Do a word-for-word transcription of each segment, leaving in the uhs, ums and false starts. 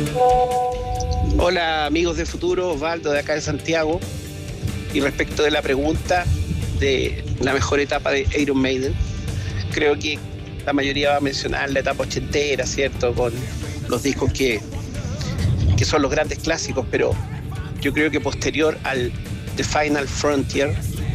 Hola amigos de Futuro, Osvaldo de acá de Santiago. Y respecto de la pregunta de la mejor etapa de Iron Maiden, creo que la mayoría va a mencionar la etapa ochentera, ¿cierto? Con los discos que, que son los grandes clásicos, pero yo creo que posterior al The Final Frontier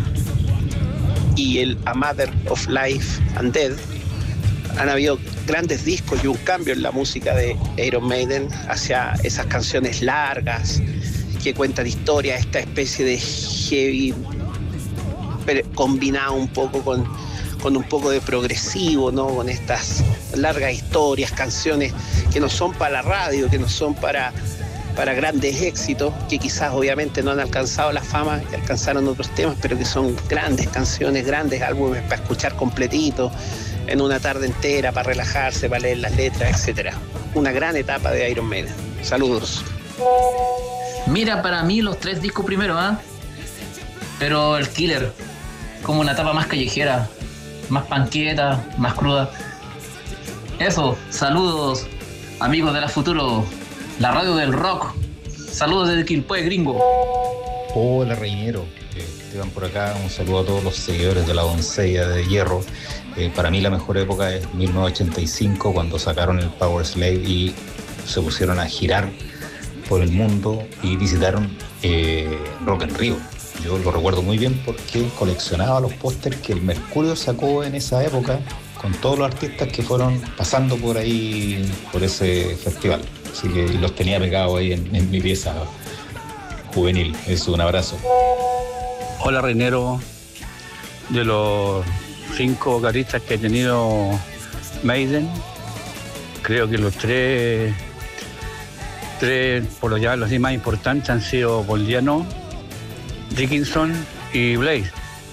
y el A Matter of Life and Death han habido grandes discos y un cambio en la música de Iron Maiden hacia esas canciones largas que cuentan historias, esta especie de heavy combinado un poco con, con un poco de progresivo, ¿no? Con estas largas historias, canciones que no son para la radio, que no son para, para grandes éxitos, que quizás obviamente no han alcanzado la fama que alcanzaron otros temas, pero que son grandes canciones, grandes álbumes para escuchar completitos en una tarde entera, para relajarse, para leer las letras, etcétera. Una gran etapa de Iron Maiden. Saludos. Mira, para mí los tres discos primero, ¿ah? ¿eh? Pero el Killer, como una etapa más callejera, más panqueta, más cruda. Eso, saludos, amigos de la Futuro, la radio del rock. Saludos desde Quilpué, gringo. Hola, Reñero. Eh, Esteban por acá. Un saludo a todos los seguidores de la Doncella de Hierro. Eh, para mí la mejor época es mil novecientos ochenta y cinco, cuando sacaron el Power Slave y se pusieron a girar por el mundo y visitaron eh, Rock en Rio. Yo lo recuerdo muy bien porque coleccionaba los pósters que el Mercurio sacó en esa época con todos los artistas que fueron pasando por ahí, por ese festival. Así que los tenía pegados ahí en, en mi pieza juvenil. Eso, un abrazo. Hola, Reinero. De los cinco vocalistas que ha tenido Maiden, creo que los tres, tres por lo ya los más importantes han sido Paul Diano, Dickinson y Blaze.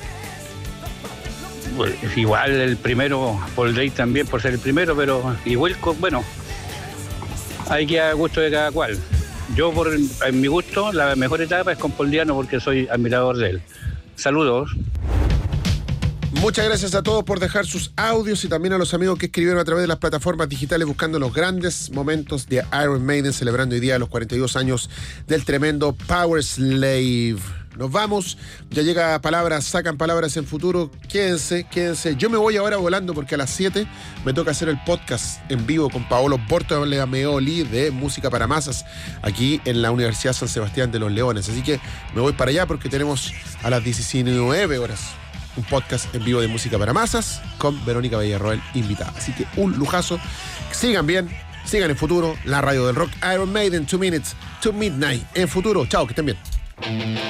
Bueno, igual el primero, Paul Day también por ser el primero, pero igual, bueno, hay que a gusto de cada cual. Yo, por en mi gusto, la mejor etapa es con Paul Diano porque soy admirador de él. Saludos. Muchas gracias a todos por dejar sus audios y también a los amigos que escribieron a través de las plataformas digitales buscando los grandes momentos de Iron Maiden, celebrando hoy día los cuarenta y dos años del tremendo Power Slave. Nos vamos, ya llega Palabras, sacan palabras en futuro. Quédense, quédense. Yo me voy ahora volando porque a las siete me toca hacer el podcast en vivo con Paolo Bortolemeoli de Música para Masas aquí en la Universidad San Sebastián de los Leones. Así que me voy para allá porque tenemos a las diecinueve horas un podcast en vivo de Música para Masas con Verónica Villarroel invitada. Así que un lujazo. Sigan bien, sigan en Futuro, la radio del rock. Iron Maiden, two minutes to midnight en Futuro. Chao, que estén bien.